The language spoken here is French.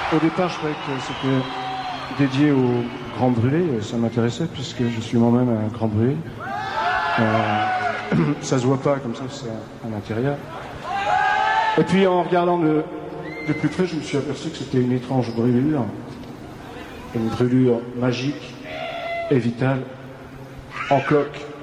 Au départ, je croyais que c'était dédié aux grands brûlés. Ça m'intéressait puisque je suis moi-même un grand brûlé. Ça se voit pas comme ça, c'est à l'intérieur. Et puis en regardant de plus près, je me suis aperçu que c'était une étrange brûlure. Une brûlure magique et vitale, en coque.